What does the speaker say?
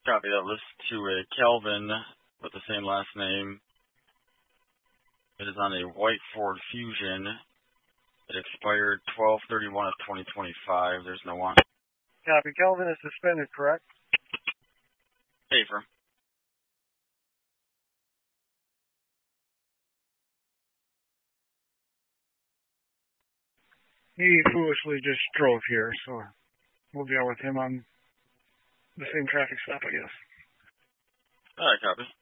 Copy that. List to a Kelvin with the same last name. It is on a white Ford Fusion. It expired 12/31 of 2025. There's no one. Copy. Kelvin is suspended, correct? Safer. He foolishly just drove here, so we'll deal with him on the same traffic stop, I guess. All right, copy.